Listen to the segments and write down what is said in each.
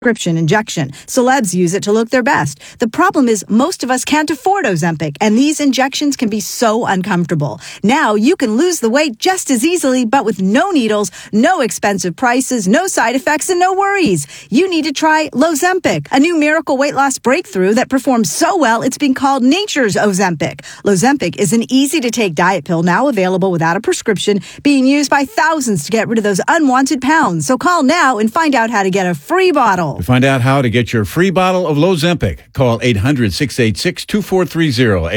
prescription injection. Celebs use it to look their best. The problem is most of us can't afford Ozempic, and these injections can be so uncomfortable. Now you can lose the weight just as easily, but with no needles, no expensive prices, no side effects, and no worries. You need to try Lozempic, a new miracle weight loss breakthrough that performs so well it's been called nature's Ozempic. Lozempic is an easy-to-take diet pill now available without a prescription, being used by thousands to get rid of those unwanted pounds. So call now and find out how to get a free bottle. To find out how to get your free bottle of Lozempic, call 800-686-2430,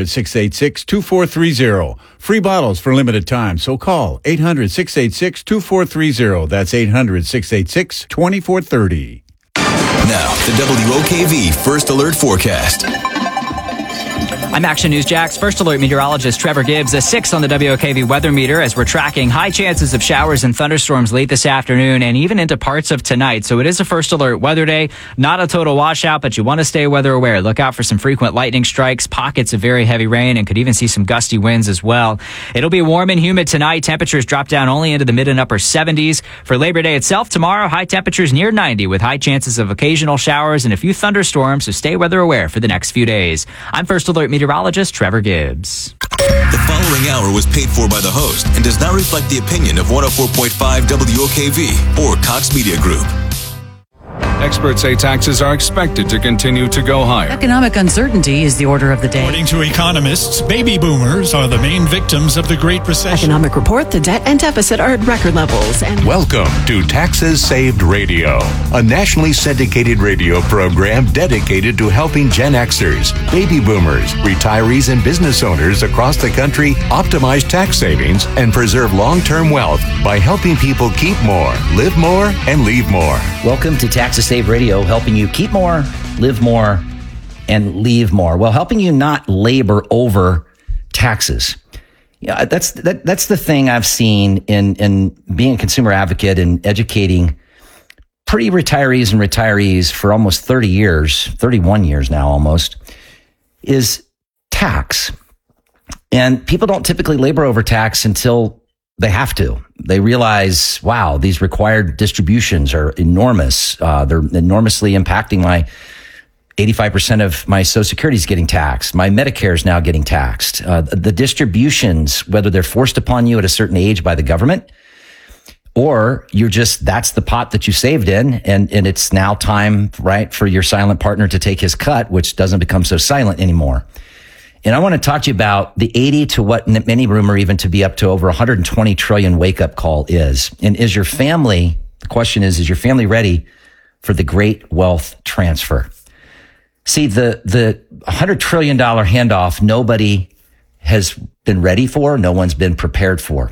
800-686-2430. Free bottles for limited time, so call 800-686-2430. That's 800-686-2430. Now, the WOKV First Alert Forecast. I'm Action News Jax First Alert meteorologist Trevor Gibbs. A 6 on the WOKV weather meter as we're tracking high chances of showers and thunderstorms late this afternoon and even into parts of tonight. So it is a First Alert weather day. Not a total washout, but you want to stay weather aware. Look out for some frequent lightning strikes, pockets of very heavy rain, and could even see some gusty winds as well. It'll be warm and humid tonight. Temperatures drop down only into the mid and upper 70s. For Labor Day itself tomorrow, high temperatures near 90 with high chances of occasional showers and a few thunderstorms. So stay weather aware for the next few days. I'm First Alert meteorologist Trevor Gibbs. The following hour was paid for by the host and does not reflect the opinion of 104.5 WOKV or Cox Media Group. Experts say taxes are expected to continue to go higher. Economic uncertainty is the order of the day. According to economists, baby boomers are the main victims of the Great Recession. Economic report, the debt and deficit are at record levels. And welcome to Taxes Saved Radio, a nationally syndicated radio program dedicated to helping Gen Xers, baby boomers, retirees, and business owners across the country optimize tax savings and preserve long-term wealth by helping people keep more, live more, and leave more. Welcome to Taxes Saved Radio, helping you keep more, live more, and leave more. Well, helping you not labor over taxes. Yeah, that's the thing I've seen in being a consumer advocate and educating pre-retirees and retirees for almost 30 years, 31 years now almost, is tax. And people don't typically labor over tax until they have to. They realize, wow, these required distributions are enormous. They're enormously impacting my 85% of my Social Security is getting taxed. My Medicare is now getting taxed. The distributions, whether they're forced upon you at a certain age by the government, or that's the pot that you saved in, and it's now time, right, for your silent partner to take his cut, which doesn't become so silent anymore. And I want to talk to you about the 80 to what many rumor even to be up to over 120 trillion wake-up call is. And the question is your family ready for the great wealth transfer? See, the $100 trillion handoff, nobody has been ready for. No one's been prepared for.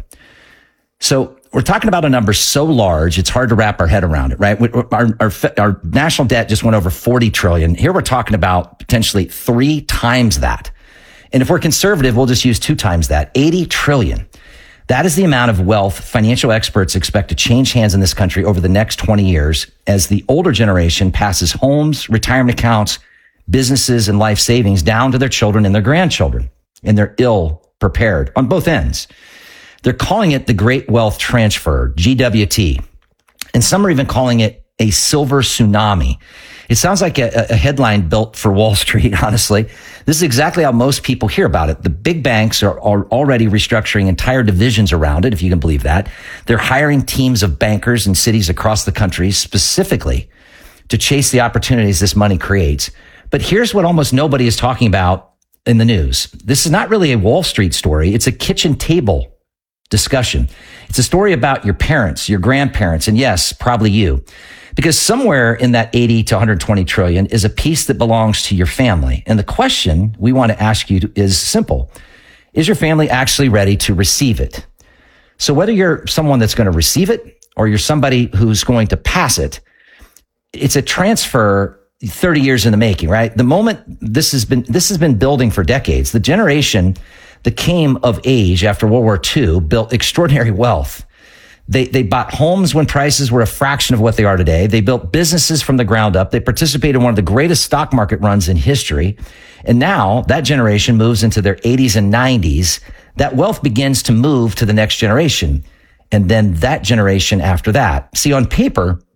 So we're talking about a number so large, it's hard to wrap our head around it, right? Our national debt just went over 40 trillion. Here we're talking about potentially 3 times that. And if we're conservative, we'll just use 2 times that, 80 trillion. That is the amount of wealth financial experts expect to change hands in this country over the next 20 years as the older generation passes homes, retirement accounts, businesses, and life savings down to their children and their grandchildren. And they're ill prepared on both ends. They're calling it the Great Wealth Transfer, GWT. And some are even calling it a silver tsunami. It sounds like a headline built for Wall Street, honestly. This is exactly how most people hear about it. The big banks are already restructuring entire divisions around it, if you can believe that. They're hiring teams of bankers in cities across the country specifically to chase the opportunities this money creates. But here's what almost nobody is talking about in the news. This is not really a Wall Street story. It's a kitchen table discussion. It's a story about your parents, your grandparents, and yes, probably you. Because somewhere in that 80 to 120 trillion is a piece that belongs to your family. And the question we want to ask you is simple. Is your family actually ready to receive it? So whether you're someone that's going to receive it or you're somebody who's going to pass it, it's a transfer 30 years in the making, right? The moment this has been building for decades. The generation that came of age after World War II built extraordinary wealth. They bought homes when prices were a fraction of what they are today. They built businesses from the ground up. They participated in one of the greatest stock market runs in history. And now that generation moves into their 80s and 90s. That wealth begins to move to the next generation. And then that generation after that. See, on paper,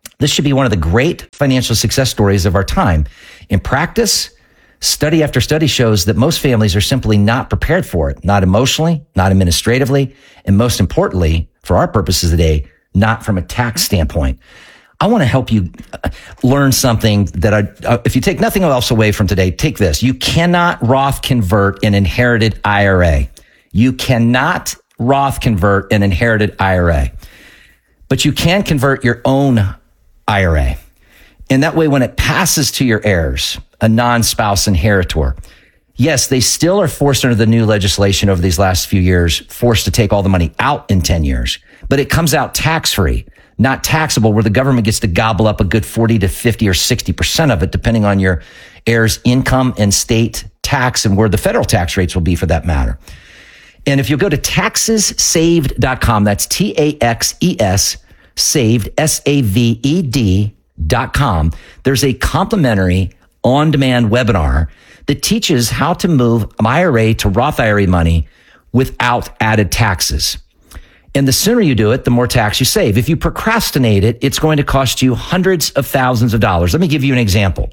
This should be one of the great financial success stories of our time. In practice, study after study shows that most families are simply not prepared for it, not emotionally, not administratively, and most importantly, for our purposes today, not from a tax standpoint. I want to help you learn something that if you take nothing else away from today, take this. You cannot Roth convert an inherited IRA. You cannot Roth convert an inherited IRA, but you can convert your own IRA. And that way, when it passes to your heirs, a non-spouse inheritor, yes, they still are forced under the new legislation over these last few years, forced to take all the money out in 10 years, but it comes out tax-free, not taxable, where the government gets to gobble up a good 40 to 50 or 60% of it, depending on your heirs' income and state tax and where the federal tax rates will be for that matter. And if you go to taxessaved.com, that's TAXES saved, SAVED.com, there's a complimentary on-demand webinar that teaches how to move IRA to Roth IRA money without added taxes. And the sooner you do it, the more tax you save. If you procrastinate it, it's going to cost you hundreds of thousands of dollars. Let me give you an example.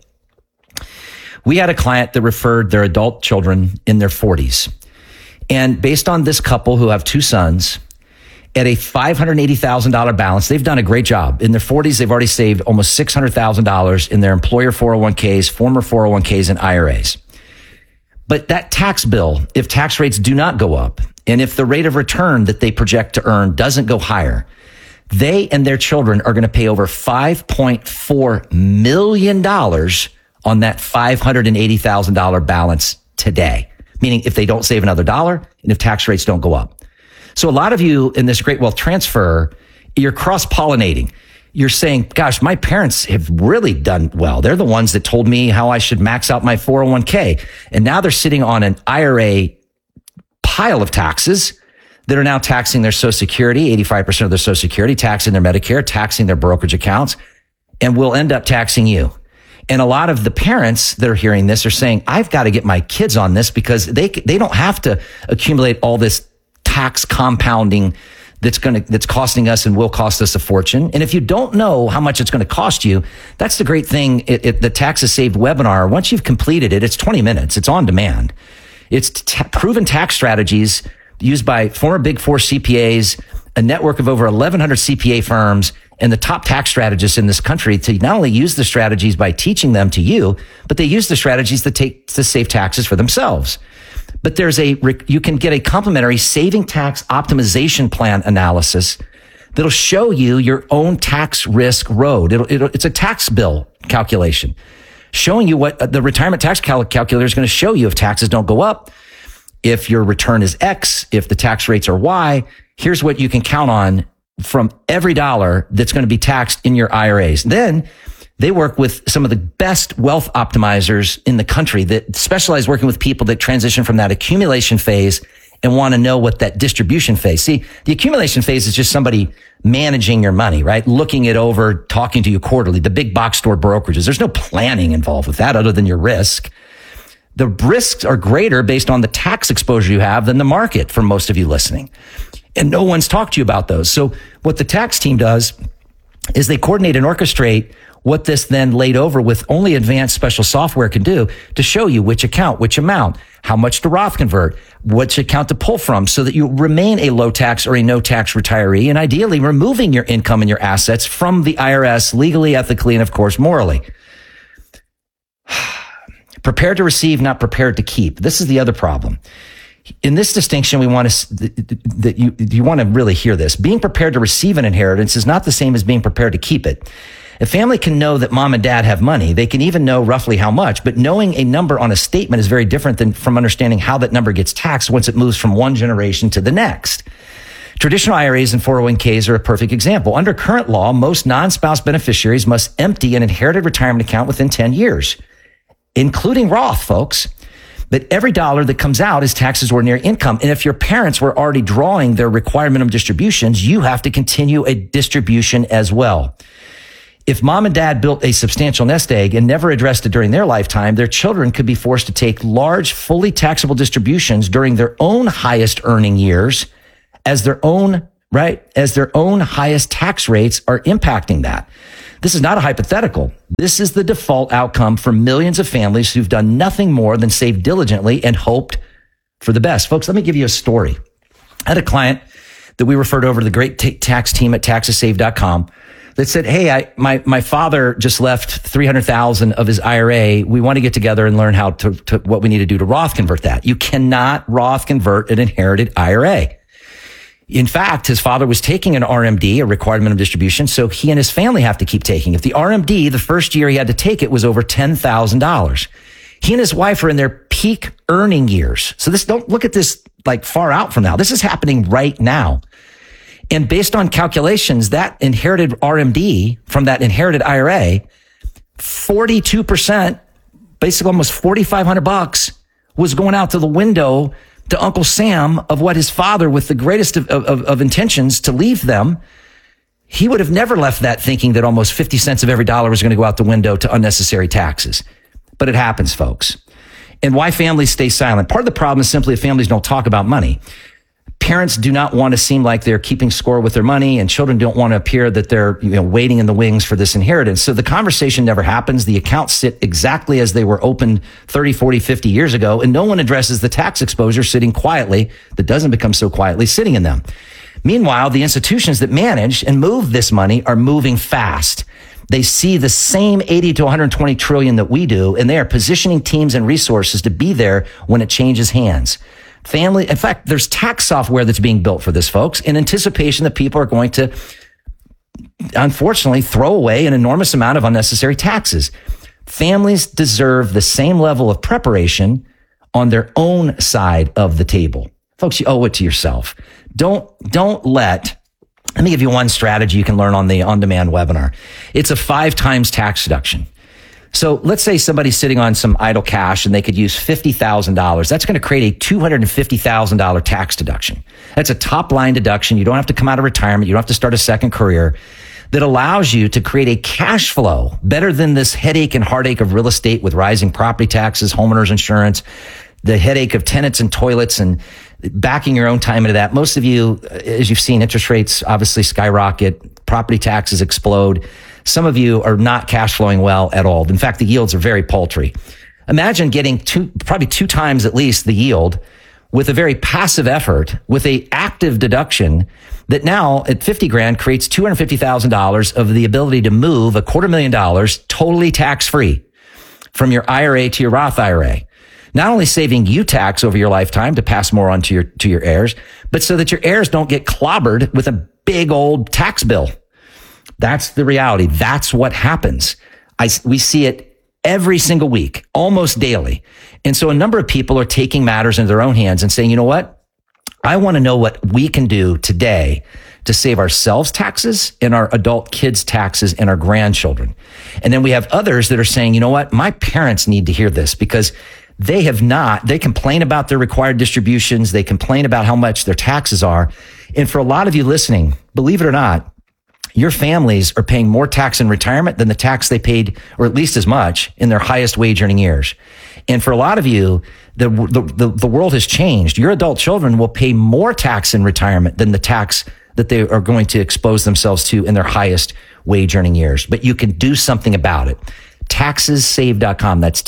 We had a client that referred their adult children in their 40s. And based on this couple who have 2 sons, at a $580,000 balance, they've done a great job. In their 40s, they've already saved almost $600,000 in their employer 401ks, former 401ks, and IRAs. But that tax bill, if tax rates do not go up, and if the rate of return that they project to earn doesn't go higher, they and their children are going to pay over $5.4 million on that $580,000 balance today. Meaning if they don't save another dollar and if tax rates don't go up. So a lot of you in this great wealth transfer, you're cross-pollinating. You're saying, gosh, my parents have really done well. They're the ones that told me how I should max out my 401k. And now they're sitting on an IRA pile of taxes that are now taxing their Social Security, 85% of their Social Security, taxing their Medicare, taxing their brokerage accounts, and will end up taxing you. And a lot of the parents that are hearing this are saying, I've got to get my kids on this because they don't have to accumulate all this tax compounding that's costing us and will cost us a fortune. And if you don't know how much it's going to cost you, that's the great thing. The Taxes Saved webinar, once you've completed it, it's 20 minutes. It's on demand. It's proven tax strategies used by former Big Four CPAs, a network of over 1,100 CPA firms, and the top tax strategists in this country to not only use the strategies by teaching them to you, but they use the strategies to save taxes for themselves. But you can get a complimentary saving tax optimization plan analysis that'll show you your own tax risk road. It's a tax bill calculation showing you what the retirement tax calculator is going to show you if taxes don't go up, if your return is X, if the tax rates are Y. Here's what you can count on from every dollar that's going to be taxed in your IRAs. Then they work with some of the best wealth optimizers in the country that specialize working with people that transition from that accumulation phase and want to know what that distribution phase. See, the accumulation phase is just somebody managing your money, right? Looking it over, talking to you quarterly, the big box store brokerages. There's no planning involved with that other than your risk. The risks are greater based on the tax exposure you have than the market for most of you listening. And no one's talked to you about those. So what the tax team does is they coordinate and orchestrate what this then laid over with only advanced special software can do to show you which account, which amount, how much to Roth convert, which account to pull from so that you remain a low tax or a no tax retiree, and ideally removing your income and your assets from the IRS legally, ethically, and of course, morally. Prepared to receive, not prepared to keep. This is the other problem. In this distinction, we want to, you want to really hear this. Being prepared to receive an inheritance is not the same as being prepared to keep it. A family can know that mom and dad have money. They can even know roughly how much, but knowing a number on a statement is very different than from understanding how that number gets taxed once it moves from one generation to the next. Traditional IRAs and 401ks are a perfect example. Under current law, most non-spouse beneficiaries must empty an inherited retirement account within 10 years, including Roth, folks. But every dollar that comes out is taxed as ordinary income. And if your parents were already drawing their required minimum distributions, you have to continue a distribution as well. If mom and dad built a substantial nest egg and never addressed it during their lifetime, their children could be forced to take large, fully taxable distributions during their own highest earning years as their own highest tax rates are impacting that. This is not a hypothetical. This is the default outcome for millions of families who've done nothing more than save diligently and hoped for the best. Folks, let me give you a story. I had a client that we referred over to the great tax team at taxessave.com that said, hey, my father just left $300,000 of his IRA. We want to get together and learn how to what we need to do to Roth convert that. You cannot Roth convert an inherited IRA. In fact, his father was taking an RMD, a required minimum distribution, so he and his family have to keep taking. If the RMD, the first year he had to take it, was over $10,000. He and his wife are in their peak earning years. So don't look at this like far out from now. This is happening right now. And based on calculations, that inherited RMD from that inherited IRA, 42%, basically almost $4,500 was going out to the window to Uncle Sam of what his father, with the greatest of intentions to leave them. He would have never left that thinking that almost 50 cents of every dollar was going to go out the window to unnecessary taxes. But it happens, folks. And why families stay silent? Part of the problem is simply that families don't talk about money. Parents do not want to seem like they're keeping score with their money, and children don't want to appear that they're waiting in the wings for this inheritance. So the conversation never happens. The accounts sit exactly as they were opened 30, 40, 50 years ago, and no one addresses the tax exposure sitting quietly that doesn't become so quietly sitting in them. Meanwhile, the institutions that manage and move this money are moving fast. They see the same 80 to 120 trillion that we do, and they are positioning teams and resources to be there when it changes hands. In fact, there's tax software that's being built for this, folks, in anticipation that people are going to, unfortunately, throw away an enormous amount of unnecessary taxes. Families deserve the same level of preparation on their own side of the table. Folks, you owe it to yourself. Let me give you one strategy you can learn on the on-demand webinar. It's a 5 times tax deduction. So let's say somebody's sitting on some idle cash and they could use $50,000. That's going to create a $250,000 tax deduction. That's a top line deduction. You don't have to come out of retirement. You don't have to start a second career. That allows you to create a cash flow better than this headache and heartache of real estate with rising property taxes, homeowners insurance, the headache of tenants and toilets, and backing your own time into that. Most of you, as you've seen, interest rates obviously skyrocket, property taxes explode. Some of you are not cash flowing well at all. In fact, the yields are very paltry. Imagine getting probably 2 times at least the yield with a very passive effort, with a active deduction that now at 50 grand creates $250,000 of the ability to move $250,000 totally tax free from your IRA to your Roth IRA. Not only saving you tax over your lifetime to pass more on to your heirs, but so that your heirs don't get clobbered with a big old tax bill. That's the reality. That's what happens. We see it every single week, almost daily. And so a number of people are taking matters into their own hands and saying, you know what? I want to know what we can do today to save ourselves taxes and our adult kids taxes and our grandchildren. And then we have others that are saying, you know what? My parents need to hear this because they complain about their required distributions. They complain about how much their taxes are. And for a lot of you listening, believe it or not, your families are paying more tax in retirement than the tax they paid, or at least as much, in their highest wage earning years. And for a lot of you, the world has changed. Your adult children will pay more tax in retirement than the tax that they are going to expose themselves to in their highest wage earning years. But you can do something about it. TaxesSaved.com. That's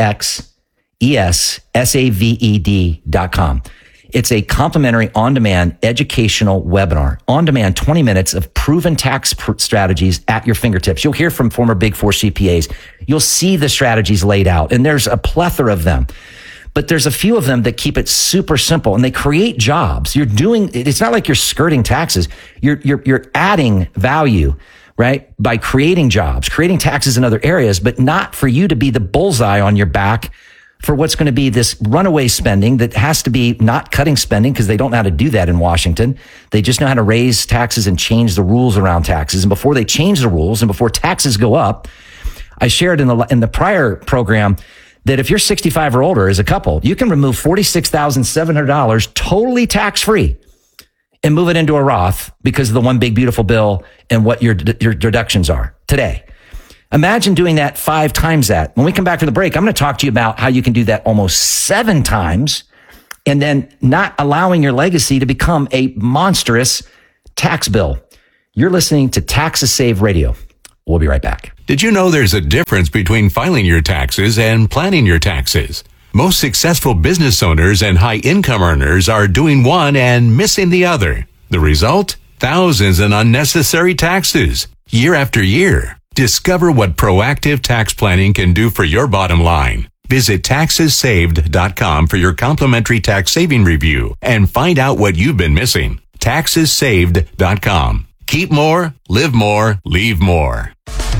TaxesSaved.com. It's a complimentary on-demand educational webinar. On-demand, 20 minutes of proven tax strategies at your fingertips. You'll hear from former Big Four CPAs. You'll see the strategies laid out, and there's a plethora of them. But there's a few of them that keep it super simple, and they create jobs. It's not like you're skirting taxes. You're adding value, right? By creating jobs, creating taxes in other areas, but not for you to be the bullseye on your back for what's going to be this runaway spending that has to be not cutting spending, because they don't know how to do that in Washington. They just know how to raise taxes and change the rules around taxes. And before they change the rules and before taxes go up, I shared in the prior program that if you're 65 or older as a couple, you can remove $46,700 totally tax free and move it into a Roth because of the one big beautiful bill and what your deductions are today. Imagine doing that 5 times that. When we come back from the break, I'm going to talk to you about how you can do that almost 7 times and then not allowing your legacy to become a monstrous tax bill. You're listening to Taxes Save Radio. We'll be right back. Did you know there's a difference between filing your taxes and planning your taxes? Most successful business owners and high-income earners are doing one and missing the other. The result? Thousands in unnecessary taxes, year after year. Discover what proactive tax planning can do for your bottom line. Visit TaxesSaved.com for your complimentary tax saving review and find out what you've been missing. TaxesSaved.com. Keep more, live more, leave more.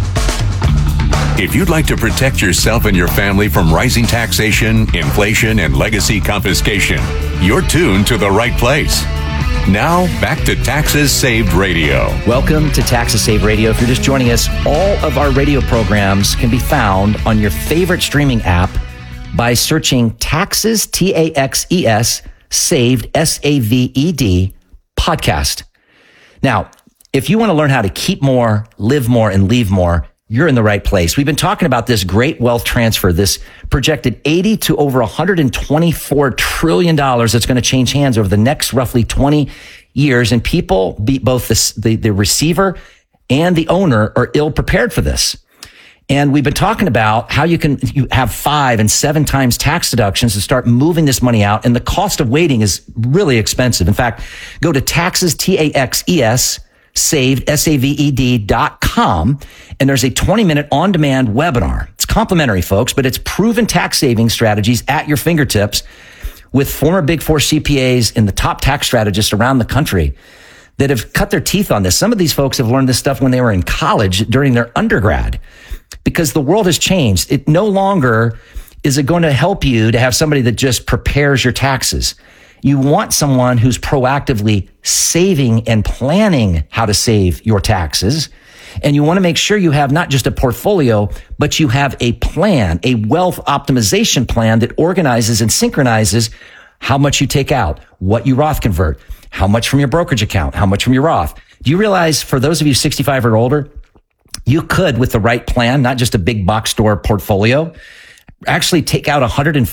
If you'd like to protect yourself and your family from rising taxation, inflation, and legacy confiscation, you're tuned to the right place. Now, back to Taxes Saved Radio. Welcome to Taxes Saved Radio. If you're just joining us, all of our radio programs can be found on your favorite streaming app by searching Taxes, T-A-X-E-S, Saved, S-A-V-E-D, podcast. Now, if you want to learn how to keep more, live more, and leave more, you're in the right place. We've been talking about this great wealth transfer, this projected 80 to over $124 trillion that's going to change hands over the next roughly 20 years. And people, both the receiver and the owner, are ill prepared for this. And we've been talking about how you have 5 and 7 times tax deductions to start moving this money out. And the cost of waiting is really expensive. In fact, go to taxes, T-A-X-E-S, saved, SAVED.com. And there's a 20-minute on-demand webinar. It's complimentary, folks, but it's proven tax saving strategies at your fingertips with former Big Four CPAs and the top tax strategists around the country that have cut their teeth on this. Some of these folks have learned this stuff when they were in college during their undergrad, because the world has changed. It no longer is it going to help you to have somebody that just prepares your taxes. You want someone who's proactively saving and planning how to save your taxes. And you want to make sure you have not just a portfolio, but you have a plan, a wealth optimization plan that organizes and synchronizes how much you take out, what you Roth convert, how much from your brokerage account, how much from your Roth. Do you realize, for those of you 65 or older, you could, with the right plan, not just a big box store portfolio, actually take out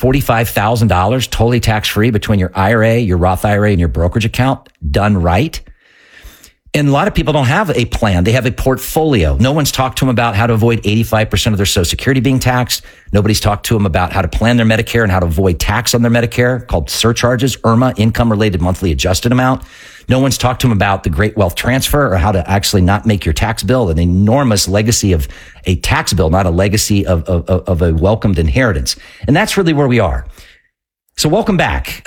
$145,000 totally tax-free between your IRA, your Roth IRA, and your brokerage account, done right. And a lot of people don't have a plan. They have a portfolio. No one's talked to them about how to avoid 85% of their Social Security being taxed. Nobody's talked to them about how to plan their Medicare and how to avoid tax on their Medicare, called surcharges, IRMA, income-related monthly adjusted amount. No one's talked to them about the great wealth transfer, or how to actually not make your tax bill an enormous legacy of a tax bill, not a legacy of a welcomed inheritance. And that's really where we are. So welcome back.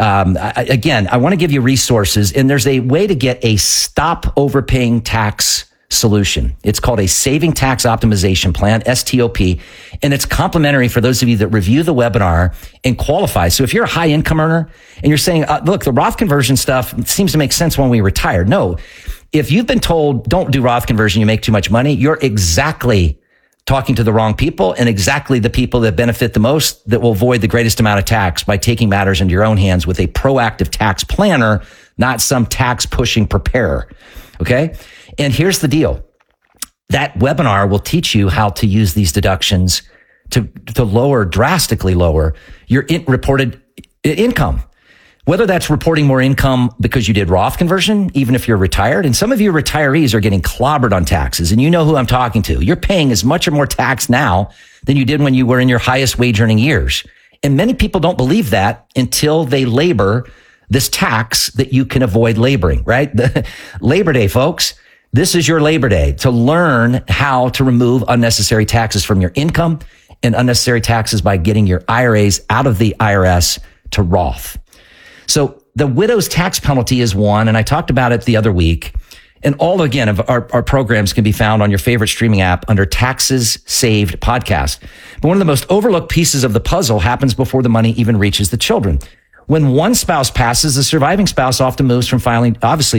I want to give you resources, and there's a way to get a stop overpaying tax solution. It's called a Saving Tax Optimization Plan, STOP, and it's complimentary for those of you that review the webinar and qualify. So if you're a high income earner and you're saying, look, the Roth conversion stuff seems to make sense when we retire. No, if you've been told don't do Roth conversion, you make too much money, you're exactly talking to the wrong people, and exactly the people that benefit the most, that will avoid the greatest amount of tax by taking matters into your own hands with a proactive tax planner, not some tax pushing preparer. Okay. And here's the deal. That webinar will teach you how to use these deductions to drastically lower your reported income. Whether that's reporting more income because you did Roth conversion, even if you're retired. And some of you retirees are getting clobbered on taxes, and you know who I'm talking to. You're paying as much or more tax now than you did when you were in your highest wage earning years. And many people don't believe that until they labor this tax that you can avoid laboring, right? Labor Day, folks. This is your Labor Day to learn how to remove unnecessary taxes from your income, and unnecessary taxes by getting your IRAs out of the IRS to Roth. So the widow's tax penalty is one, and I talked about it the other week. And all, again, of our programs can be found on your favorite streaming app under Taxes Saved Podcast. But one of the most overlooked pieces of the puzzle happens before the money even reaches the children. When one spouse passes, the surviving spouse often moves from filing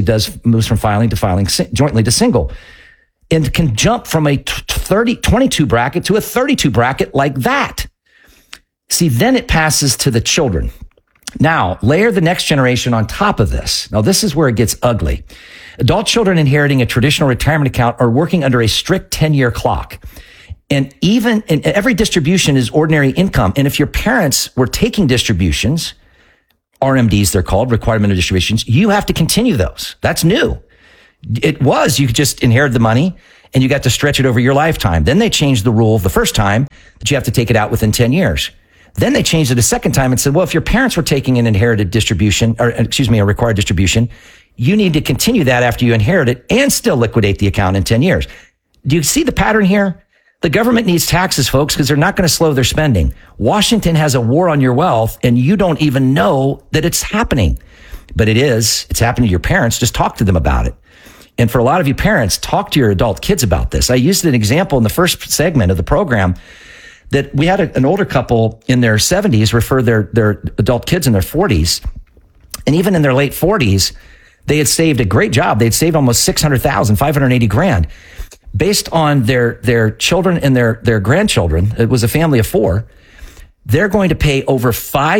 to filing jointly to single, and can jump from a 22 bracket to a 32 bracket like that. See, then it passes to the children. Now, layer the next generation on top of this. Now, this is where it gets ugly. Adult children inheriting a traditional retirement account are working under a strict 10-year clock. And every distribution is ordinary income. And if your parents were taking distributions, RMDs, they're called, required minimum distributions, you have to continue those. That's new. You could just inherit the money and you got to stretch it over your lifetime. Then they changed the rule the first time that you have to take it out within 10 years. Then they changed it a second time and said, well, if your parents were taking an inherited distribution, a required distribution, you need to continue that after you inherit it and still liquidate the account in 10 years. Do you see the pattern here? The government needs taxes, folks, because they're not going to slow their spending. Washington has a war on your wealth, and you don't even know that it's happening. But it is. It's happening to your parents. Just talk to them about it. And for a lot of you parents, talk to your adult kids about this. I used an example in the first segment of the program that we had an older couple in their 70s refer their adult kids in their 40s. And even in their late 40s, they had saved a great job. They'd saved almost $600,000, $580,000 based on their children and their grandchildren. It was a family of 4. They're going to pay over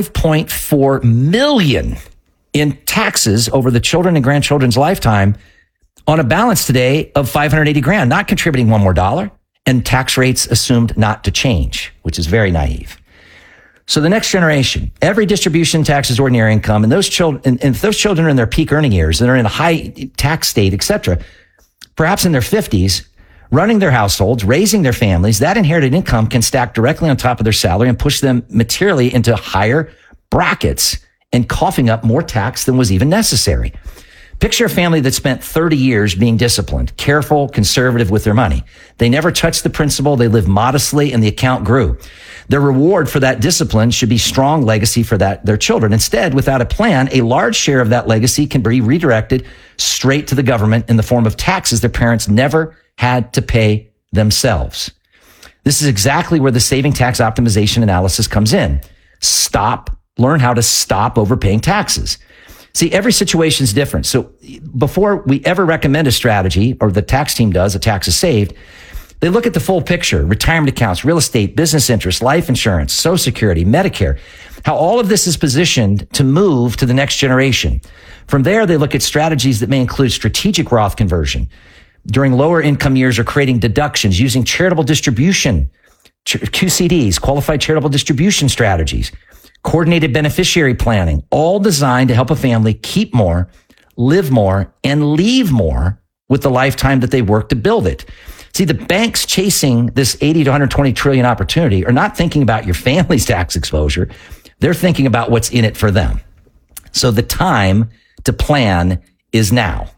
$5.4 million in taxes over the children and grandchildren's lifetime on a balance today of $580,000, not contributing one more dollar, and tax rates assumed not to change, which is very naive. So the next generation, every distribution taxes ordinary income, and those children, and if those children are in their peak earning years and are in a high tax state, etc., perhaps in their 50s, running their households, raising their families, that inherited income can stack directly on top of their salary and push them materially into higher brackets and coughing up more tax than was even necessary. Picture a family that spent 30 years being disciplined, careful, conservative with their money. They never touched the principal. They lived modestly and the account grew. Their reward for that discipline should be strong legacy for their children. Instead, without a plan, a large share of that legacy can be redirected straight to the government in the form of taxes their parents never had to pay themselves. This is exactly where the saving tax optimization analysis comes in. Learn how to stop overpaying taxes. See, every situation is different. So before we ever recommend a strategy, or the tax team does, a tax is saved, they look at the full picture: retirement accounts, real estate, business interests, life insurance, Social Security, Medicare, how all of this is positioned to move to the next generation. From there, they look at strategies that may include strategic Roth conversion during lower income years, or creating deductions using charitable distribution, QCDs, qualified charitable distribution strategies, coordinated beneficiary planning, all designed to help a family keep more, live more, and leave more with the lifetime that they worked to build it. See, the banks chasing this 80 to 120 trillion opportunity are not thinking about your family's tax exposure. They're thinking about what's in it for them. So the time to plan is now.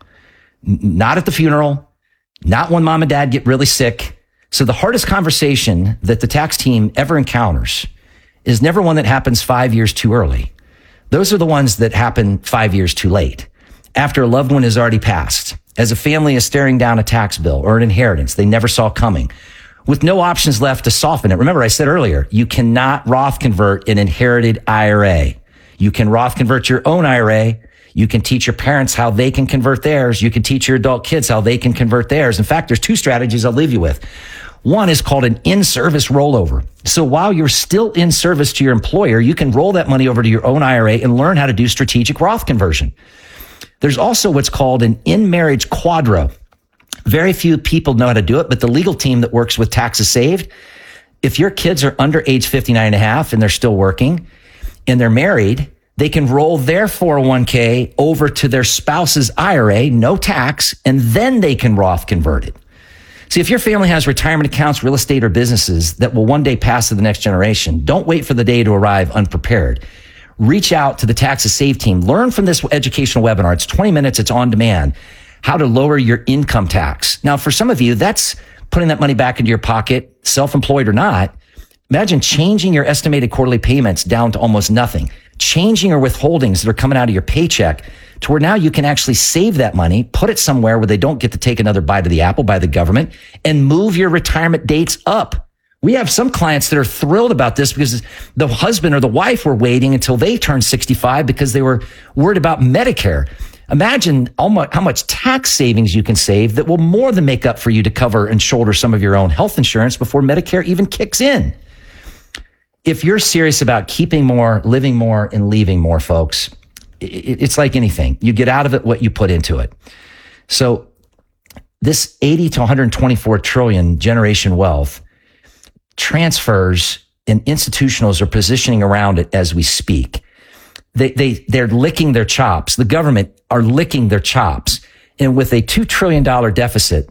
Not at the funeral, not when mom and dad get really sick. So the hardest conversation that the tax team ever encounters is never one that happens 5 years too early. Those are the ones that happen 5 years too late, after a loved one has already passed, as a family is staring down a tax bill or an inheritance they never saw coming, with no options left to soften it. Remember, I said earlier, you cannot Roth convert an inherited IRA. You can Roth convert your own IRA. You can teach your parents how they can convert theirs. You can teach your adult kids how they can convert theirs. In fact, there's 2 strategies I'll leave you with. One is called an in-service rollover. So while you're still in service to your employer, you can roll that money over to your own IRA and learn how to do strategic Roth conversion. There's also what's called an in-marriage quadro. Very few people know how to do it, but the legal team that works with Taxes Saved, if your kids are under age 59 and a half and they're still working and they're married, they can roll their 401k over to their spouse's IRA, no tax, and then they can Roth convert it. See, if your family has retirement accounts, real estate, or businesses that will one day pass to the next generation, don't wait for the day to arrive unprepared. Reach out to the Taxes Saved team. Learn from this educational webinar. It's 20 minutes. It's on demand. How to lower your income tax. Now, for some of you, that's putting that money back into your pocket, self-employed or not. Imagine changing your estimated quarterly payments down to almost nothing. Changing your withholdings that are coming out of your paycheck to where now you can actually save that money, put it somewhere where they don't get to take another bite of the apple by the government, and move your retirement dates up. We have some clients that are thrilled about this because the husband or the wife were waiting until they turned 65 because they were worried about Medicare. Imagine how much tax savings you can save that will more than make up for you to cover and shoulder some of your own health insurance before Medicare even kicks in. If you're serious about keeping more, living more, and leaving more, folks, it's like anything. You get out of it what you put into it. So this 80 to 124 trillion generation wealth transfers, and institutionals are positioning around it as we speak. They're licking their chops. The government are licking their chops. And with a $2 trillion deficit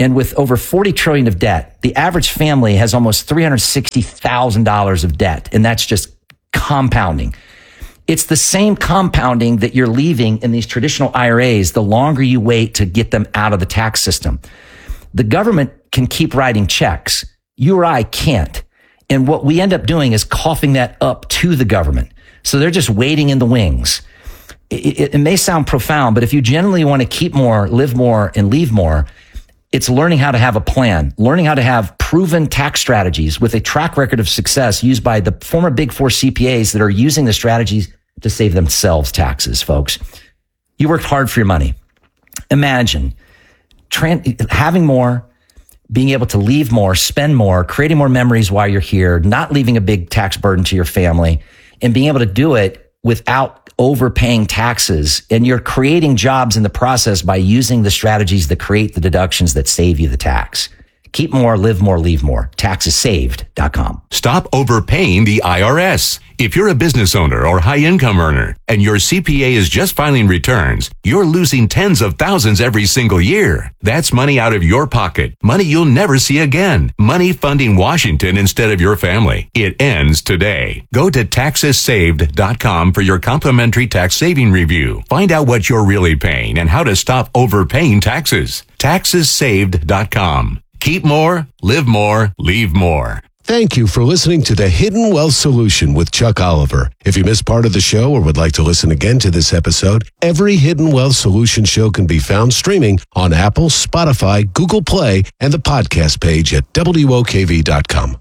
And with over $40 trillion of debt, the average family has almost $360,000 of debt. And that's just compounding. It's the same compounding that you're leaving in these traditional IRAs the longer you wait to get them out of the tax system. The government can keep writing checks. You or I can't. And what we end up doing is coughing that up to the government. So they're just waiting in the wings. It may sound profound, but if you generally want to keep more, live more, and leave more, it's learning how to have a plan, learning how to have proven tax strategies with a track record of success used by the former Big Four CPAs that are using the strategies to save themselves taxes, folks. You worked hard for your money. Imagine having more, being able to leave more, spend more, creating more memories while you're here, not leaving a big tax burden to your family, and being able to do it without overpaying taxes. And you're creating jobs in the process by using the strategies that create the deductions that save you the tax. Keep more, live more, leave more. TaxesSaved.com. Stop overpaying the IRS. If you're a business owner or high-income earner and your CPA is just filing returns, you're losing tens of thousands every single year. That's money out of your pocket. Money you'll never see again. Money funding Washington instead of your family. It ends today. Go to TaxesSaved.com for your complimentary tax saving review. Find out what you're really paying and how to stop overpaying taxes. TaxesSaved.com. Keep more, live more, leave more. Thank you for listening to The Hidden Wealth Solution with Chuck Oliver. If you missed part of the show or would like to listen again to this episode, every Hidden Wealth Solution show can be found streaming on Apple, Spotify, Google Play, and the podcast page at WOKV.com.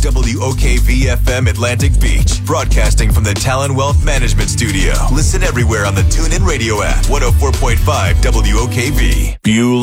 WOKV-FM Atlantic Beach, broadcasting from the Talon Wealth Management Studio. Listen everywhere on the TuneIn Radio app, 104.5 WOKV.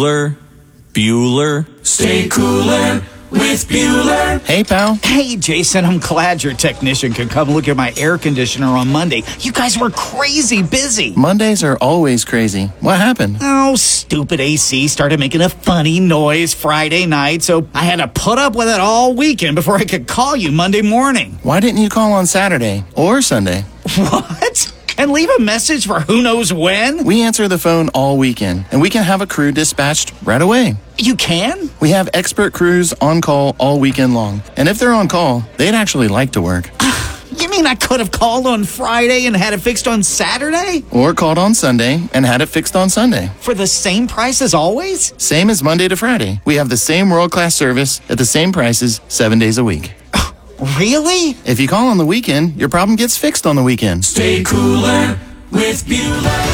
Bueller, stay cooler with Bueller. Hey, pal. Hey, Jason, I'm glad your technician could come look at my air conditioner on Monday. You guys were crazy busy. Mondays are always crazy. What happened? Oh, stupid AC started making a funny noise Friday night, so I had to put up with it all weekend before I could call you Monday morning. Why didn't you call on Saturday or Sunday? What? And leave a message for who knows when? We answer the phone all weekend, and we can have a crew dispatched right away. You can? We have expert crews on call all weekend long. And if they're on call, they'd actually like to work. You mean I could have called on Friday and had it fixed on Saturday? Or called on Sunday and had it fixed on Sunday. For the same price as always? Same as Monday to Friday. We have the same world-class service at the same prices 7 days a week. Really? If you call on the weekend, your problem gets fixed on the weekend. Stay cooler with Bueller.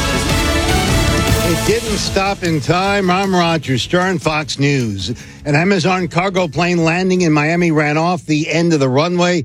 It didn't stop in time. I'm Roger Stern, Fox News. An Amazon cargo plane landing in Miami ran off the end of the runway.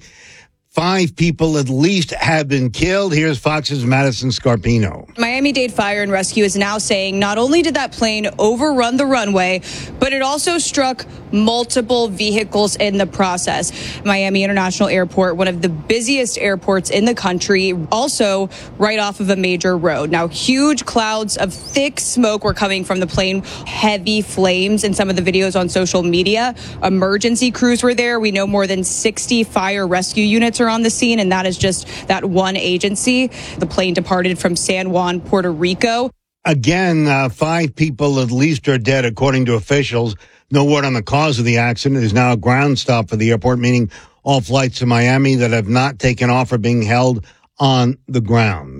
5 people at least have been killed. Here's Fox's Madison Scarpino. Miami-Dade Fire and Rescue is now saying not only did that plane overrun the runway, but it also struck multiple vehicles in the process. Miami International Airport, one of the busiest airports in the country, also right off of a major road. Now, huge clouds of thick smoke were coming from the plane, heavy flames in some of the videos on social media. Emergency crews were there. We know more than 60 fire rescue units are on the scene, and that is just that one agency. The plane departed from San Juan, Puerto Rico. Again, 5 people at least are dead, according to officials. No word on the cause of the accident. There's now a ground stop for the airport, meaning all flights to Miami that have not taken off are being held on the ground.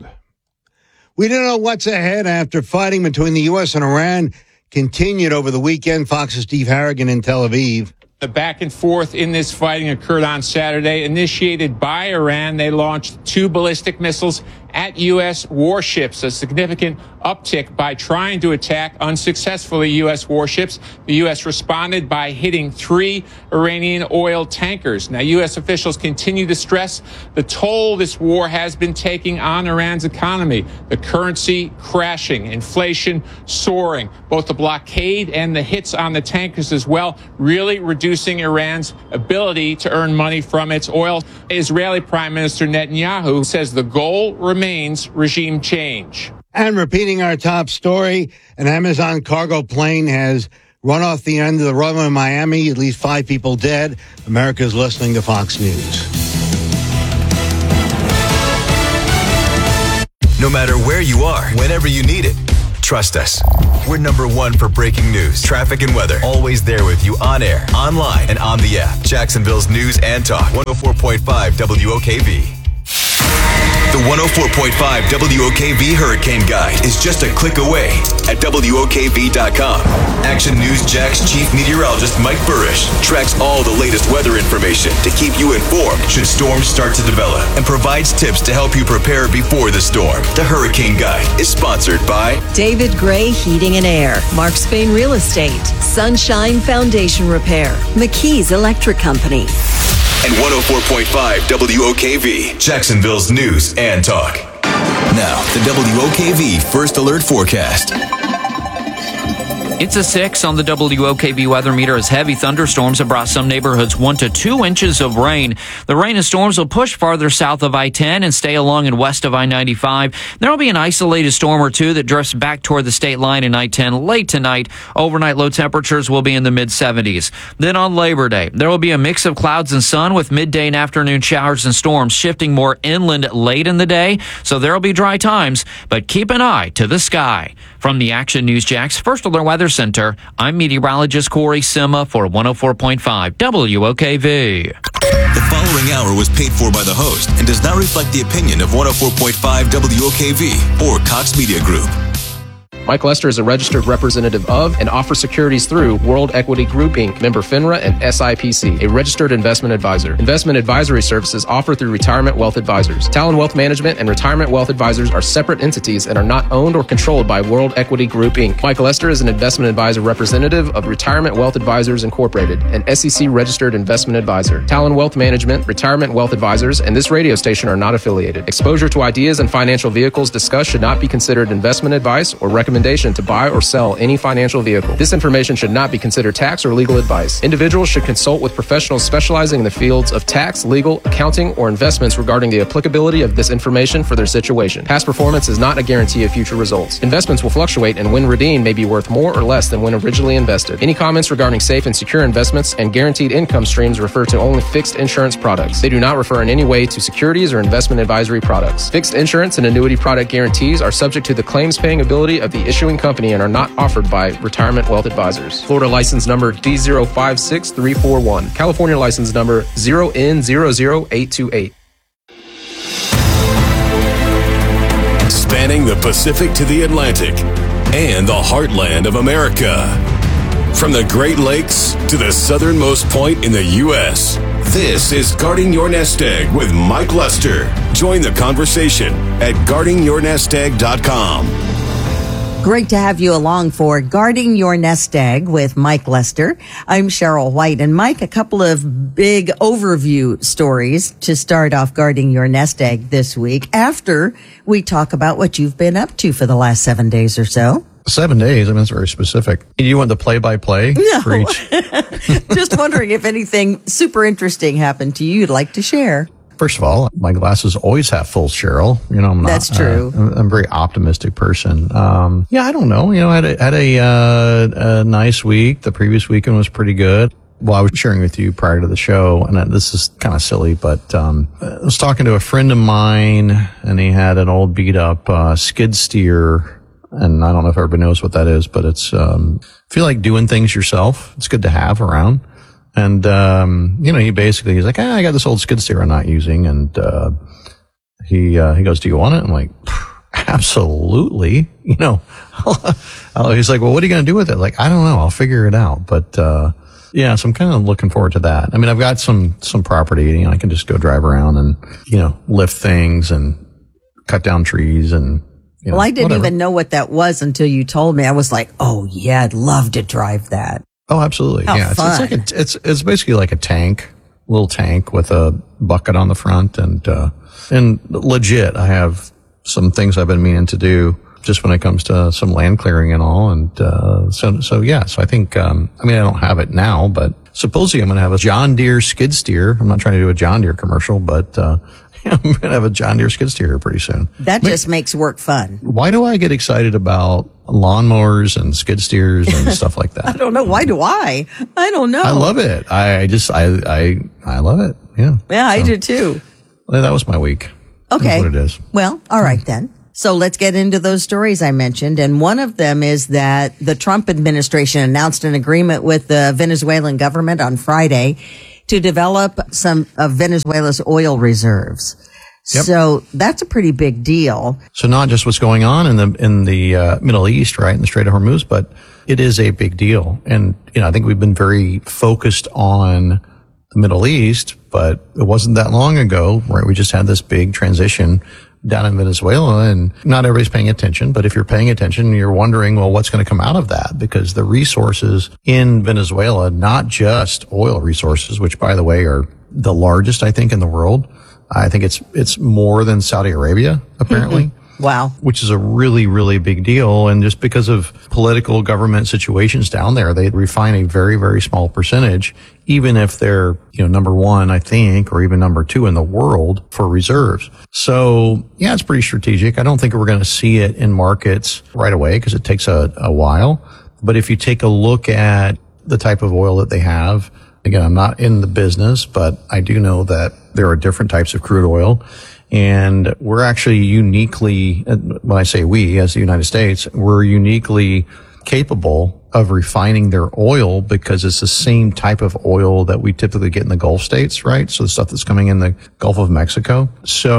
We don't know what's ahead after fighting between the U.S. and Iran continued over the weekend. Fox's Steve Harrigan in Tel Aviv. The back and forth in this fighting occurred on Saturday, initiated by Iran. They launched 2 ballistic missiles at U.S. warships, a significant uptick by trying to attack unsuccessfully U.S. warships. The U.S. responded by hitting 3 Iranian oil tankers. Now, U.S. officials continue to stress the toll this war has been taking on Iran's economy. The currency crashing, inflation soaring, both the blockade and the hits on the tankers as well, really reducing Iran's ability to earn money from its oil. Israeli Prime Minister Netanyahu says the goal remains regime change. And repeating our top story, an Amazon cargo plane has run off the end of the runway in Miami, at least 5 people dead. America's listening to Fox News. No matter where you are, whenever you need it, Trust us. We're number one for breaking news, traffic, and weather. Always there with you on air, online, and on the app. Jacksonville's News and Talk. 104.5 WOKV. The 104.5 WOKV Hurricane Guide is just a click away at WOKV.com. Action News Jack's chief meteorologist Mike Burrish tracks all the latest weather information to keep you informed should storms start to develop and provides tips to help you prepare before the storm. The Hurricane Guide is sponsored by David Gray Heating and Air, Mark Spain Real Estate, Sunshine Foundation Repair, McKee's Electric Company. And 104.5 WOKV, Jacksonville's News and Talk. Now, the WOKV First Alert Forecast. It's a 6 on the WOKV weather meter as heavy thunderstorms have brought some neighborhoods 1 to 2 inches of rain. The rain and storms will push farther south of I-10 and stay along and west of I-95. There will be an isolated storm or two that drifts back toward the state line in I-10 late tonight. Overnight low temperatures will be in the mid-70s. Then on Labor Day, there will be a mix of clouds and sun with midday and afternoon showers and storms shifting more inland late in the day. So there will be dry times, but keep an eye to the sky. From the Action News Jack's First Alert Weather Center, I'm meteorologist Corey Sima for 104.5 WOKV. The following hour was paid for by the host and does not reflect the opinion of 104.5 WOKV or Cox Media Group. Mike Lester is a registered representative of and offers securities through World Equity Group, Inc., member FINRA and SIPC, a registered investment advisor. Investment advisory services offered through Retirement Wealth Advisors. Talon Wealth Management and Retirement Wealth Advisors are separate entities and are not owned or controlled by World Equity Group, Inc. Mike Lester is an investment advisor representative of Retirement Wealth Advisors Incorporated, an SEC registered investment advisor. Talon Wealth Management, Retirement Wealth Advisors, and this radio station are not affiliated. Exposure to ideas and financial vehicles discussed should not be considered investment advice or recommendation to buy or sell any financial vehicle. This information should not be considered tax or legal advice. Individuals should consult with professionals specializing in the fields of tax, legal, accounting, or investments regarding the applicability of this information for their situation. Past performance is not a guarantee of future results. Investments will fluctuate and when redeemed may be worth more or less than when originally invested. Any comments regarding safe and secure investments and guaranteed income streams refer to only fixed insurance products. They do not refer in any way to securities or investment advisory products. Fixed insurance and annuity product guarantees are subject to the claims paying ability of the issuing company and are not offered by Retirement Wealth Advisors. Florida license number D056341. California license number 0N00828. Spanning the Pacific to the Atlantic and the heartland of America. From the Great Lakes to the southernmost point in the U.S., this is Guarding Your Nest Egg with Mike Lester. Join the conversation at guardingyournestegg.com. Great to have you along for Guarding Your Nest Egg with Mike Lester. I'm Cheryl White. And Mike, a couple of big overview stories to start off Guarding Your Nest Egg this week after we talk about what you've been up to for the last 7 days or so. 7 days? I mean, that's very specific. You want the play-by-play? No. For each? Just wondering if anything super interesting happened to you you'd like to share. First of all, my glass is always half full, Cheryl. You know, I'm not. That's true. I'm a very optimistic person. Yeah, I don't know. You know, I had a nice week. The previous weekend was pretty good. Well, I was sharing with you prior to the show, and this is kind of silly, but I was talking to a friend of mine, and he had an old beat-up skid steer, and I don't know if everybody knows what that is, but it's if you like doing things yourself, it's good to have around. And, you know, he's like, I got this old skid steer I'm not using. And, he goes, do you want it? I'm like, absolutely. You know, he's like, well, what are you going to do with it? Like, I don't know. I'll figure it out. But, yeah, so I'm kind of looking forward to that. I mean, I've got some property, you know, I can just go drive around and, you know, lift things and cut down trees and, you know, well, I didn't whatever. even know what that was until you told me. I was like, oh yeah, I'd love to drive that. Oh, absolutely. How yeah. fun. It's basically like a tank, little tank with a bucket on the front and legit, I have some things I've been meaning to do just when it comes to some land clearing and all. And, so I think, I mean, I don't have it now, but supposedly I'm going to have a John Deere skid steer. I'm not trying to do a John Deere commercial, but, I'm going to have a John Deere skid steer pretty soon. That just makes work fun. Why do I get excited about lawnmowers and skid steers and stuff like that? I don't know. Why do I? I don't know. I love it. I love it. Yeah. Yeah, I do too. That was my week. Okay. That's what it is. Well, all right then. So let's get into those stories I mentioned. And one of them is that the Trump administration announced an agreement with the Venezuelan government on Friday to develop some of Venezuela's oil reserves. Yep. So that's a pretty big deal. So not just what's going on in the Middle East, right, in the Strait of Hormuz, but it is a big deal. And, I think we've been very focused on the Middle East, but it wasn't that long ago, right? We just had this big transition down in Venezuela, and not everybody's paying attention, but if you're paying attention, you're wondering, well, what's going to come out of that? Because the resources in Venezuela, not just oil resources, which by the way are the largest, I think, in the world. I think it's more than Saudi Arabia, apparently. Wow. Which is a really, really big deal. And just because of political government situations down there, they refine a very, very small percentage, even if they're, number one, I think, or even number two in the world for reserves. So yeah, it's pretty strategic. I don't think we're going to see it in markets right away because it takes a while. But if you take a look at the type of oil that they have, again, I'm not in the business, but I do know that there are different types of crude oil. And we're actually uniquely, when I say we as the United States, we're uniquely capable of refining their oil because it's the same type of oil that we typically get in the Gulf states, right? So the stuff that's coming in the Gulf of Mexico.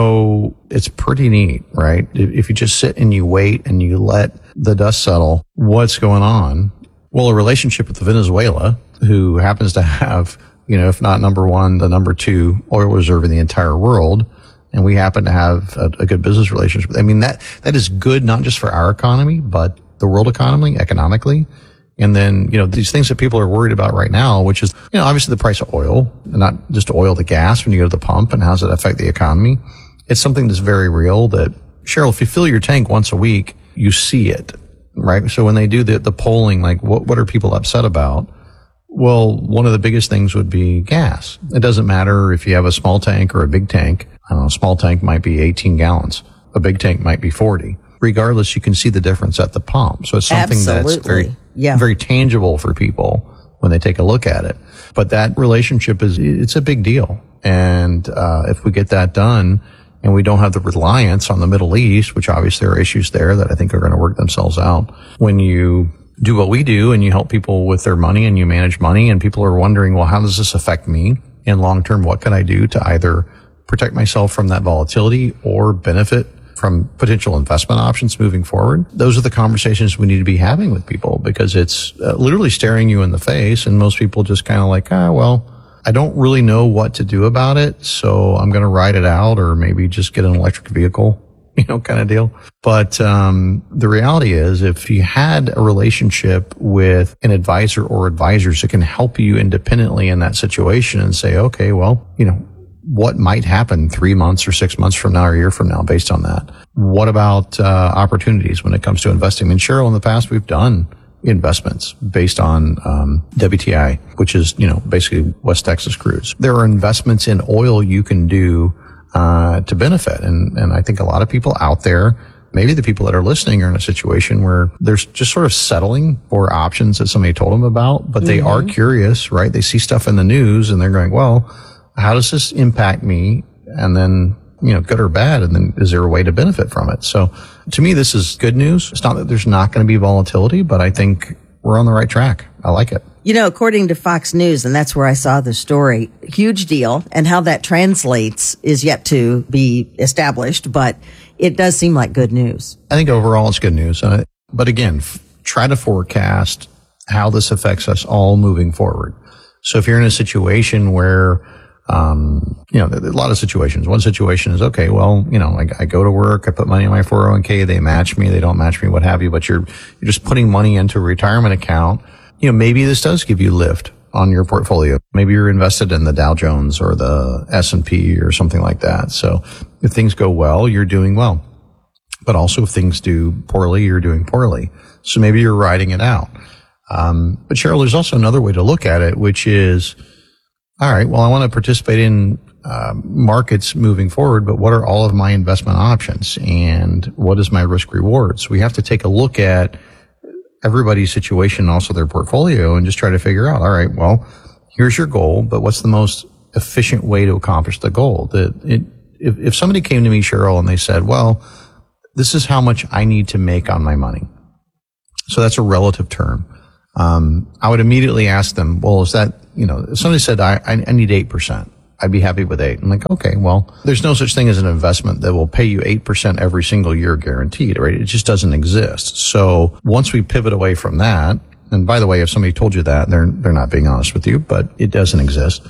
So it's pretty neat, right? If you just sit and you wait and you let the dust settle, what's going on? Well, a relationship with Venezuela, who happens to have, if not number one, the number two oil reserve in the entire world. And we happen to have a good business relationship. I mean, that is good, not just for our economy, but the world economy, economically. And then, these things that people are worried about right now, which is, obviously the price of oil, and not just oil, the gas when you go to the pump, and how does it affect the economy? It's something that's very real that, Cheryl, if you fill your tank once a week, you see it, right? So when they do the polling, like what are people upset about? Well, one of the biggest things would be gas. It doesn't matter if you have a small tank or a big tank. I don't know, a small tank might be 18 gallons. A big tank might be 40. Regardless, you can see the difference at the pump. So it's something that's very tangible for people when they take a look at it. But that relationship it's a big deal. And, if we get that done and we don't have the reliance on the Middle East, which obviously there are issues there that I think are going to work themselves out. When you do what we do and you help people with their money and you manage money and people are wondering, well, how does this affect me? And long term, what can I do to either protect myself from that volatility or benefit from potential investment options moving forward? Those are the conversations we need to be having with people because it's literally staring you in the face. And most people just kind of like, well, I don't really know what to do about it. So I'm going to ride it out or maybe just get an electric vehicle, kind of deal. But the reality is if you had a relationship with an advisor or advisors that can help you independently in that situation and say, okay, well, what might happen 3 months or 6 months from now or a year from now based on that? What about opportunities when it comes to investing? And Cheryl, in the past, we've done investments based on WTI, which is, basically West Texas crudes. There are investments in oil you can do to benefit. And I think a lot of people out there, maybe the people that are listening are in a situation where they're just sort of settling for options that somebody told them about, but they are curious, right? They see stuff in the news and they're going, well, how does this impact me? And then, good or bad. And then is there a way to benefit from it? So to me, this is good news. It's not that there's not going to be volatility, but I think we're on the right track. I like it. According to Fox News, and that's where I saw the story, huge deal. And how that translates is yet to be established, but it does seem like good news. I think overall it's good news. But again, try to forecast how this affects us all moving forward. So if you're in a situation where there are a lot of situations. One situation is, okay, well, I go to work, I put money in my 401k, they match me, they don't match me, what have you, but you're just putting money into a retirement account. Maybe this does give you lift on your portfolio. Maybe you're invested in the Dow Jones or the S&P or something like that. So if things go well, you're doing well. But also if things do poorly, you're doing poorly. So maybe you're riding it out. But Cheryl, there's also another way to look at it, which is, all right, well, I want to participate in markets moving forward, but what are all of my investment options and what is my risk reward? So we have to take a look at everybody's situation and also their portfolio and just try to figure out, all right, well, here's your goal, but what's the most efficient way to accomplish the goal? If somebody came to me, Cheryl, and they said, well, this is how much I need to make on my money. So that's a relative term. I would immediately ask them, well, is that, if somebody said, I need 8%, I'd be happy with 8. I'm like, okay, well, there's no such thing as an investment that will pay you 8% every single year guaranteed, right? It just doesn't exist. So once we pivot away from that, and by the way, if somebody told you that, they're not being honest with you, but it doesn't exist.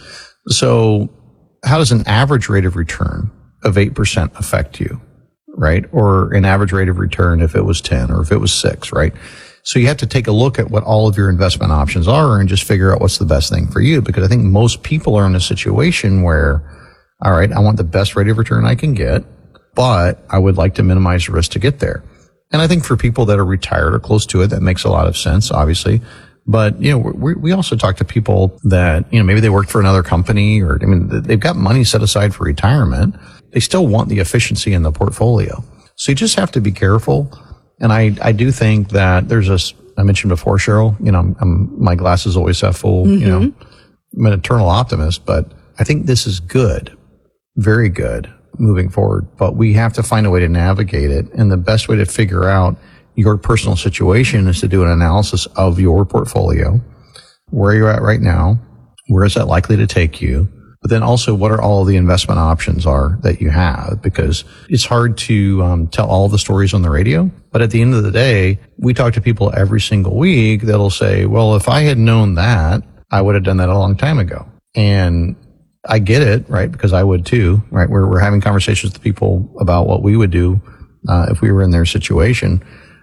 So how does an average rate of return of 8% affect you, right? Or an average rate of return if it was 10 or if it was 6, right? So you have to take a look at what all of your investment options are and just figure out what's the best thing for you. Because I think most people are in a situation where, all right, I want the best rate of return I can get, but I would like to minimize the risk to get there. And I think for people that are retired or close to it, that makes a lot of sense, obviously. But, we also talk to people that, maybe they worked for another company or, they've got money set aside for retirement. They still want the efficiency in the portfolio. So you just have to be careful. And I do think that I mentioned before, Cheryl, my glasses always half full, I'm an eternal optimist, but I think this is good, very good moving forward. But we have to find a way to navigate it. And the best way to figure out your personal situation is to do an analysis of your portfolio, where you're at right now, where is that likely to take you, but then also what are all the investment options are that you have, because it's hard to tell all the stories on the radio. But at the end of the day, we talk to people every single week that'll say, well, if I had known that, I would have done that a long time ago. And I get it, right? Because I would too, right? We're having conversations with people about what we would do if we were in their situation.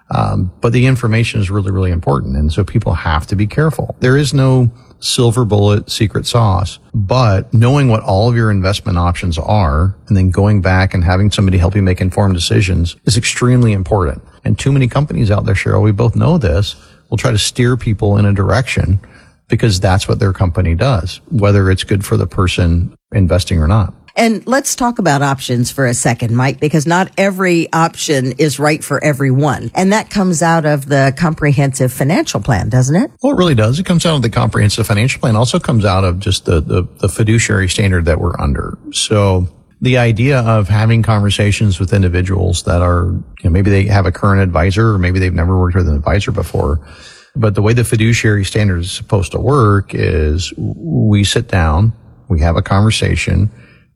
But the information is really, really important. And so people have to be careful. There is no silver bullet secret sauce, but knowing what all of your investment options are and then going back and having somebody help you make informed decisions is extremely important. And too many companies out there, Cheryl, we both know this, will try to steer people in a direction because that's what their company does, whether it's good for the person investing or not. And let's talk about options for a second, Mike, because not every option is right for everyone. And that comes out of the comprehensive financial plan, doesn't it? Well, it really does. It comes out of the comprehensive financial plan. Also comes out of just the fiduciary standard that we're under. So the idea of having conversations with individuals that are, maybe they have a current advisor or maybe they've never worked with an advisor before. But the way the fiduciary standard is supposed to work is we sit down, we have a conversation,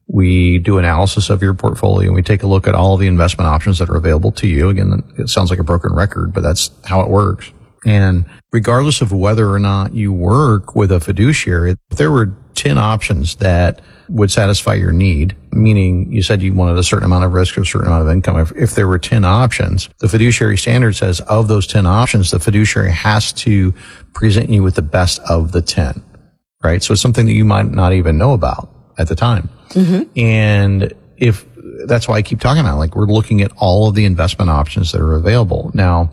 we do analysis of your portfolio, and we take a look at all the investment options that are available to you. Again, it sounds like a broken record, but that's how it works. And regardless of whether or not you work with a fiduciary, if there were 10 options that would satisfy your need, meaning you said you wanted a certain amount of risk or a certain amount of income, if there were 10 options, the fiduciary standard says of those 10 options, the fiduciary has to present you with the best of the 10, right? So it's something that you might not even know about at the time. Mm-hmm. And if that's why I keep talking about, like, we're looking at all of the investment options that are available. Now,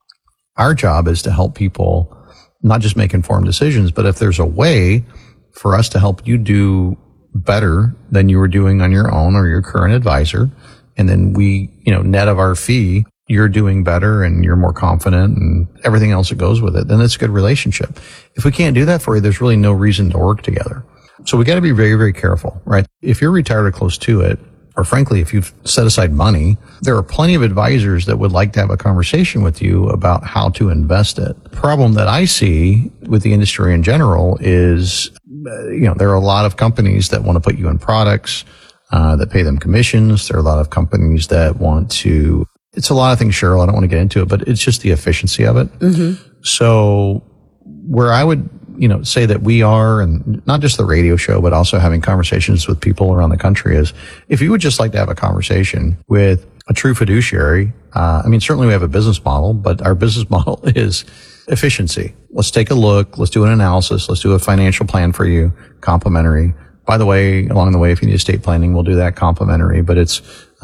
our job is to help people not just make informed decisions, but if there's a way for us to help you do better than you were doing on your own or your current advisor, and then we, net of our fee, you're doing better and you're more confident and everything else that goes with it, then it's a good relationship. If we can't do that for you, there's really no reason to work together. So we got to be very, very careful, right? If you're retired or close to it, or frankly, if you've set aside money, there are plenty of advisors that would like to have a conversation with you about how to invest it. The problem that I see with the industry in general is, there are a lot of companies that want to put you in products, that pay them commissions. There are a lot of companies that want to, it's a lot of things, Cheryl. I don't want to get into it, but it's just the efficiency of it. Mm-hmm. So where I would, say that we are, and not just the radio show, but also having conversations with people around the country, is if you would just like to have a conversation with a true fiduciary, certainly we have a business model, but our business model is efficiency. Let's take a look. Let's do an analysis. Let's do a financial plan for you, complimentary. By the way, along the way, if you need estate planning, we'll do that complimentary, but it's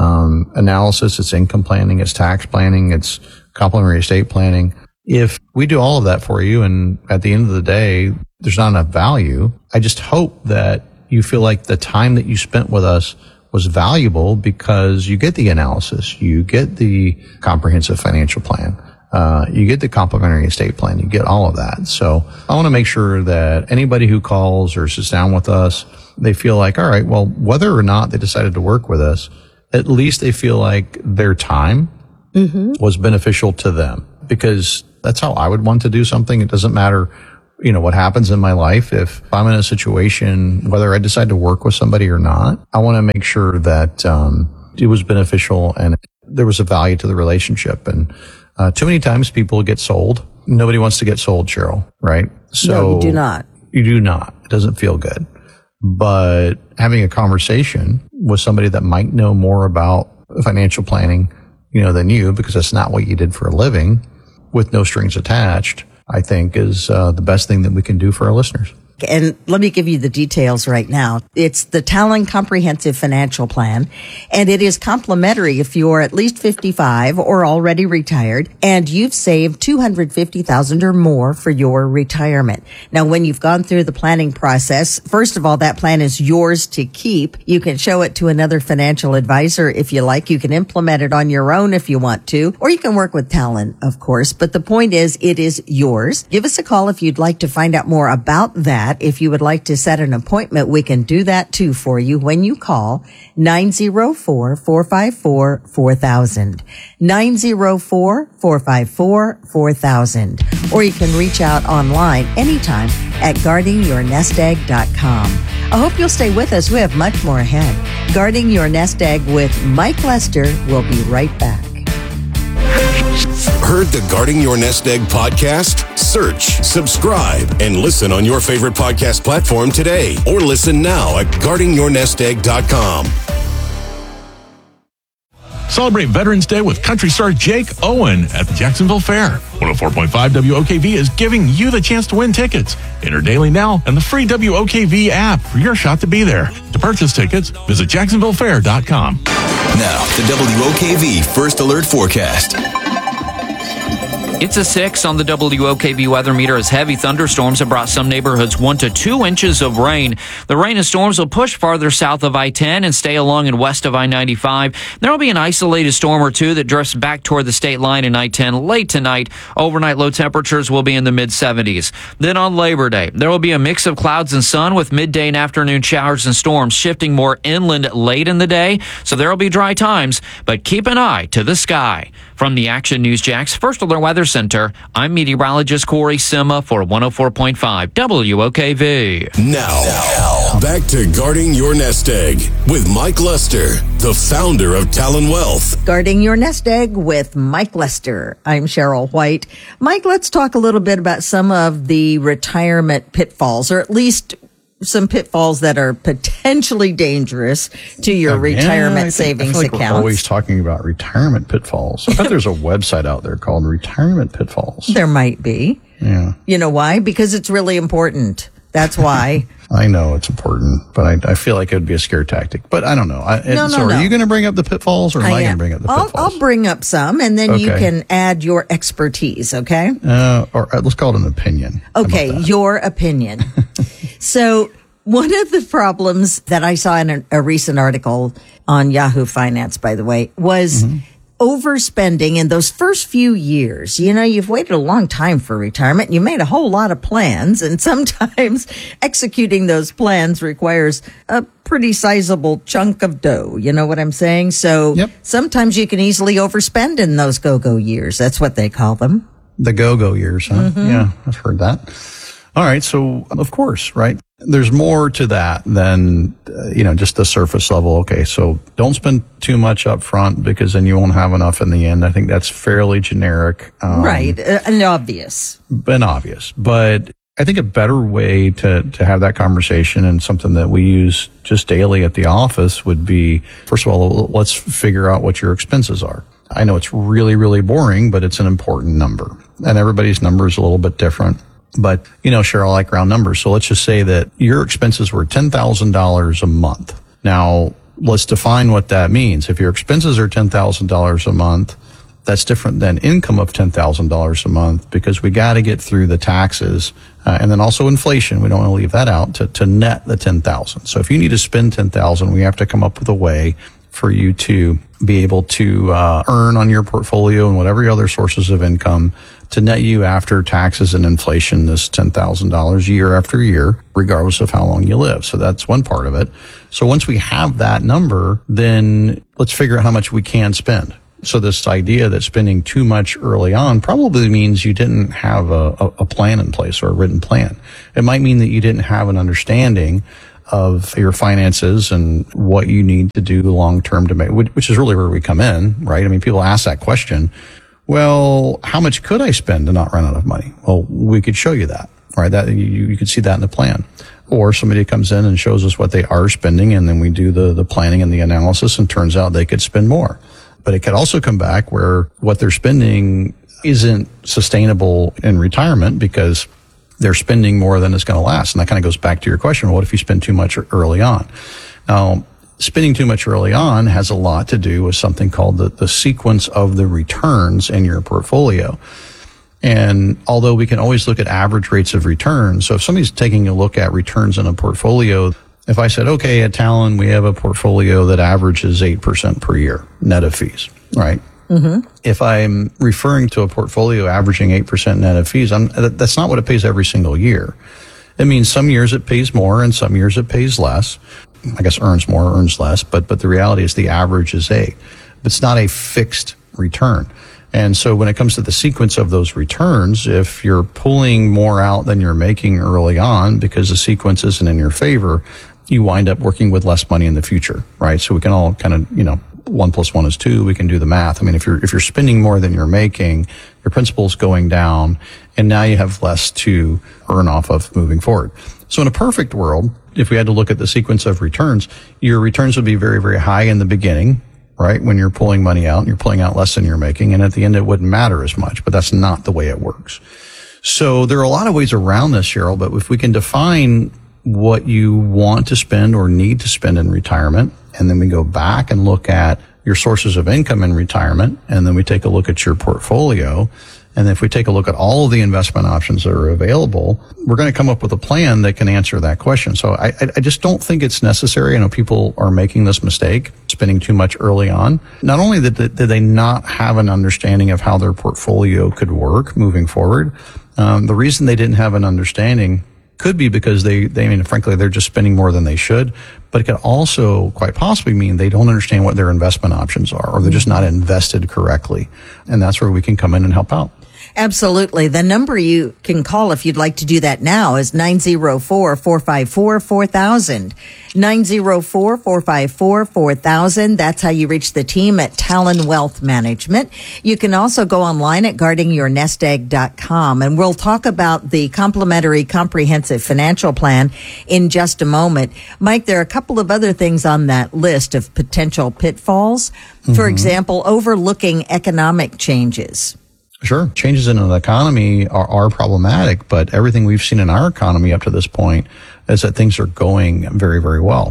analysis, it's income planning, it's tax planning, it's complimentary estate planning. If we do all of that for you and at the end of the day, there's not enough value, I just hope that you feel like the time that you spent with us was valuable because you get the analysis, you get the comprehensive financial plan, you get the complimentary estate plan, you get all of that. So I want to make sure that anybody who calls or sits down with us, they feel like, all right, well, whether or not they decided to work with us, at least they feel like their time was beneficial to them, because that's how I would want to do something. It doesn't matter, what happens in my life. If I'm in a situation, whether I decide to work with somebody or not, I want to make sure that it was beneficial and there was a value to the relationship. And too many times people get sold. Nobody wants to get sold, Cheryl, right? So no, you do not. You do not. It doesn't feel good. But having a conversation with somebody that might know more about financial planning, than you, because that's not what you did for a living, with no strings attached, I think is the best thing that we can do for our listeners. And let me give you the details right now. It's the Talon Comprehensive Financial Plan, and it is complimentary if you're at least 55 or already retired, and you've saved $250,000 or more for your retirement. Now, when you've gone through the planning process, first of all, that plan is yours to keep. You can show it to another financial advisor if you like. You can implement it on your own if you want to, or you can work with Talon, of course. But the point is, it is yours. Give us a call if you'd like to find out more about that. If you would like to set an appointment, we can do that too for you when you call 904-454-4000. 904-454-4000. Or you can reach out online anytime at guardingyournest-egg.com. I hope you'll stay with us. We have much more ahead. Guarding Your Nest Egg with Mike Lester will be right back. Heard the Guarding Your Nest Egg podcast? Search, subscribe, and listen on your favorite podcast platform today. Or listen now at guardingyournestegg.com. Celebrate Veterans Day with country star Jake Owen at the Jacksonville Fair. 104.5 WOKV is giving you the chance to win tickets. Enter daily now and the free WOKV app for your shot to be there. To purchase tickets, visit jacksonvillefair.com. Now, the WOKV First Alert Forecast. It's a 6 on the WOKV weather meter as heavy thunderstorms have brought some neighborhoods 1 to 2 inches of rain. The rain and storms will push farther south of I-10 and stay along and west of I-95. There will be an isolated storm or two that drifts back toward the state line in I-10 late tonight. Overnight low temperatures will be in the mid-70s. Then on Labor Day, there will be a mix of clouds and sun with midday and afternoon showers and storms shifting more inland late in the day. So there will be dry times, but keep an eye to the sky. From the Action News Jax First Alert Weather Center, I'm meteorologist Corey Sima for 104.5 WOKV. Now, back to Guarding Your Nest Egg with Mike Lester, the founder of Talon Wealth. Guarding Your Nest Egg with Mike Lester. I'm Cheryl White. Mike, let's talk a little bit about some of the retirement pitfalls, or at least some pitfalls that are potentially dangerous to your retirement savings accounts. We're always talking about retirement pitfalls. I bet there's a website out there called Retirement Pitfalls. There might be. Yeah. You know why? Because it's really important. That's why. I know it's important, but I feel like it would be a scare tactic. But I don't know. So are you going to bring up the pitfalls, or am I going to bring up the pitfalls? I'll bring up some, and then you can add your expertise, okay? Or let's call it an opinion. Okay, your opinion. So one of the problems that I saw in a recent article on Yahoo Finance, by the way, was overspending in those first few years. You know, you've waited a long time for retirement. You made a whole lot of plans, and sometimes executing those plans requires a pretty sizable chunk of dough. You know what I'm saying? So sometimes you can easily overspend in those go-go years. That's what they call them. The go-go years, huh? Yeah, I've heard that. All right. So, of course, right? There's more to that than, just the surface level. Okay. So don't spend too much up front, because then you won't have enough in the end. I think that's fairly generic. Right. And obvious. But I think a better way to have that conversation, and something that we use just daily at the office, would be, first of all, let's figure out what your expenses are. I know it's really, really boring, but it's an important number, and everybody's number is a little bit different. But, Cheryl, I like round numbers. So let's just say that your expenses were $10,000 a month. Now, let's define what that means. If your expenses are $10,000 a month, that's different than income of $10,000 a month, because we got to get through the taxes and then also inflation. We don't want to leave that out to net the $10,000. So if you need to spend $10,000, we have to come up with a way for you to be able to earn on your portfolio and whatever your other sources of income to net you, after taxes and inflation, this $10,000 year after year, regardless of how long you live. So that's one part of it. So once we have that number, then let's figure out how much we can spend. So this idea that spending too much early on probably means you didn't have a plan in place or a written plan. It might mean that you didn't have an understanding of your finances and what you need to do long term to make, which is really where we come in, right? I mean, people ask that question. Well, how much could I spend to not run out of money? Well, we could show you that, right? That you could see that in the plan. Or somebody comes in and shows us what they are spending, and then we do the planning and the analysis, and turns out they could spend more. But it could also come back where what they're spending isn't sustainable in retirement because they're spending more than it's going to last. And that kind of goes back to your question. What if you spend too much early on? Now, spending too much early on has a lot to do with something called the sequence of the returns in your portfolio. And although we can always look at average rates of return, so if somebody's taking a look at returns in a portfolio, if I said, okay, at Talon, we have a portfolio that averages 8% per year, net of fees, right? Mm-hmm. If I'm referring to a portfolio averaging 8% net of fees, that's not what it pays every single year. It means some years it pays more and some years it pays less. I guess earns more, earns less, but the reality is the average is 8. It's not a fixed return. And so when it comes to the sequence of those returns, if you're pulling more out than you're making early on because the sequence isn't in your favor, you wind up working with less money in the future, right? So we can all kind of, 1 + 1 is 2. We can do the math. I mean, if you're spending more than you're making, your principal's going down, and now you have less to earn off of moving forward. So in a perfect world, if we had to look at the sequence of returns, your returns would be very, very high in the beginning, right? When you're pulling money out, and you're pulling out less than you're making, and at the end it wouldn't matter as much, but that's not the way it works. So there are a lot of ways around this, Cheryl, but if we can define what you want to spend or need to spend in retirement, and then we go back and look at your sources of income in retirement, and then we take a look at your portfolio, and if we take a look at all of the investment options that are available, we're going to come up with a plan that can answer that question. So I just don't think it's necessary. I know people are making this mistake, spending too much early on. Not only did they not have an understanding of how their portfolio could work moving forward, the reason they didn't have an understanding could be because frankly, they're just spending more than they should. But it could also quite possibly mean they don't understand what their investment options are, or they're just not invested correctly. And that's where we can come in and help out. Absolutely. The number you can call if you'd like to do that now is 904-454-4000. 904-454-4000. That's how you reach the team at Talon Wealth Management. You can also go online at guardingyournestegg.com, and we'll talk about the complimentary comprehensive financial plan in just a moment. Mike, there are a couple of other things on that list of potential pitfalls. For example, overlooking economic changes. Sure. Changes in an economy are problematic, but everything we've seen in our economy up to this point is that things are going very, very well.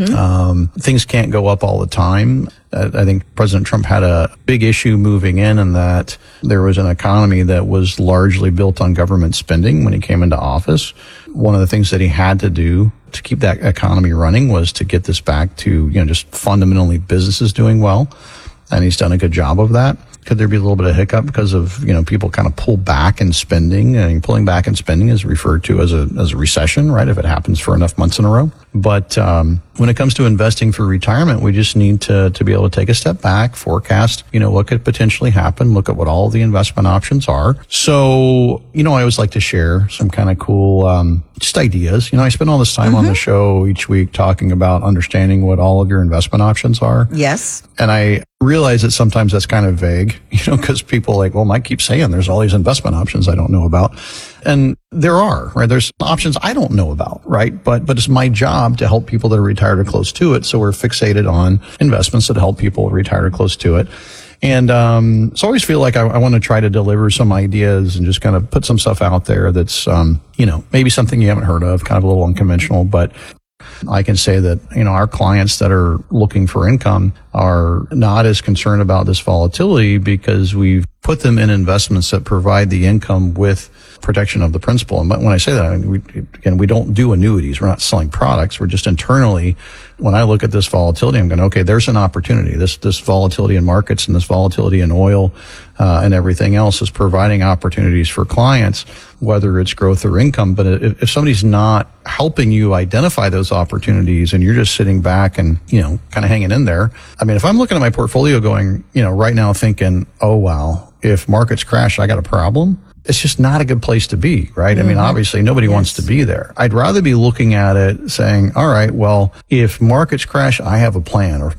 Things can't go up all the time. I think President Trump had a big issue moving in that there was an economy that was largely built on government spending when he came into office. One of the things that he had to do to keep that economy running was to get this back to, just fundamentally businesses doing well. And he's done a good job of that. Could there be a little bit of hiccup because of, people kind of pull back in spending? And pulling back in spending is referred to as a recession, right? If it happens for enough months in a row. But when it comes to investing for retirement, we just need to be able to take a step back, forecast, what could potentially happen, look at what all the investment options are. So, I always like to share some kind of cool just ideas. I spend all this time on the show each week talking about understanding what all of your investment options are. Yes. And I realize that sometimes that's kind of vague, because people Mike keeps saying there's all these investment options I don't know about. And there are, right? There's options I don't know about, right? But it's my job to help people that are retired or close to it. So we're fixated on investments that help people retired or close to it. And so I always feel like I want to try to deliver some ideas and just kind of put some stuff out there that's, maybe something you haven't heard of, kind of a little unconventional, but I can say that, our clients that are looking for income are not as concerned about this volatility because we've put them in investments that provide the income with protection of the principal. And when I say that, we don't do annuities. We're not selling products. We're just internally, when I look at this volatility, I'm going, okay, there's an opportunity. This volatility in markets and this volatility in oil and everything else is providing opportunities for clients, whether it's growth or income. But if somebody's not helping you identify those opportunities and you're just sitting back and, kind of hanging in there, I mean, if I'm looking at my portfolio going, right now thinking, oh, wow, if markets crash, I got a problem. It's just not a good place to be, right? I mean, obviously nobody wants to be there. I'd rather be looking at it saying, all right, well, if markets crash, I have a plan, or